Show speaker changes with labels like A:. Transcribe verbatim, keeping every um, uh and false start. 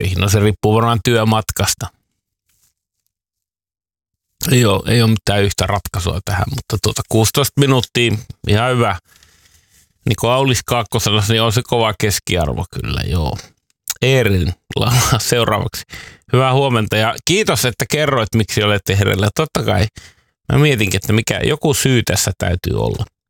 A: No se riippuu varmaan työmatkasta. Ei ole, ei ole mitään yhtä ratkaisua tähän, mutta tuota kuusitoista minuuttia, ihan hyvä. Niin kuin Aulis Kaakkosella, niin on se kova keskiarvo kyllä, joo. Eerin seuraavaksi. Hyvää huomenta ja kiitos, että kerroit, miksi olette hereillä. Totta kai mä mietinkin, että mikä, joku syy tässä täytyy olla.